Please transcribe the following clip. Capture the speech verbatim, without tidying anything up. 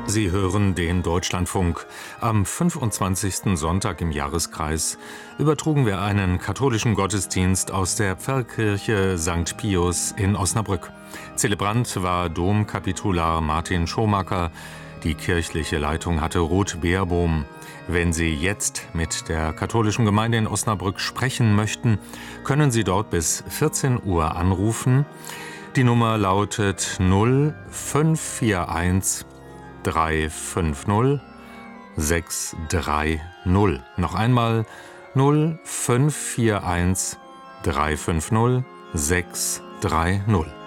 Sie hören den Deutschlandfunk. Am fünfundzwanzigsten Sonntag im Jahreskreis übertrugen wir einen katholischen Gottesdienst aus der Pfarrkirche Sankt Pius in Osnabrück. Zelebrant war Domkapitular Martin Schomacker. Die kirchliche Leitung hatte Ruth Beerbohm. Wenn Sie jetzt mit der katholischen Gemeinde in Osnabrück sprechen möchten, können Sie dort bis vierzehn Uhr anrufen. Die Nummer lautet null fünf vier eins drei fünf null sechs drei null. Noch einmal null fünf vier eins drei fünf null sechs drei null.